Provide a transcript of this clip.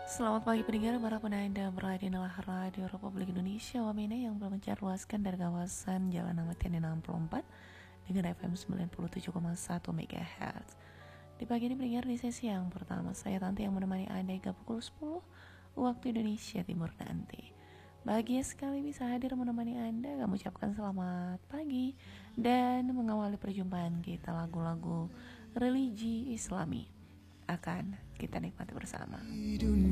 Selamat pagi pendengar para penanda berada di Radio Republik Indonesia Wamena yang bermencarluaskan dari kawasan Jalan Ahmad Yani 64 dengan FM 97,1 MHz. Di pagi ini pendengar, di sesi yang pertama saya Tanti yang menemani Anda hingga pukul 10 waktu Indonesia Timur nanti. Bahagia sekali bisa hadir menemani Anda. Kami ucapkan selamat pagi dan mengawali perjumpaan kita lagu-lagu religi Islami akan kita nikmati bersama.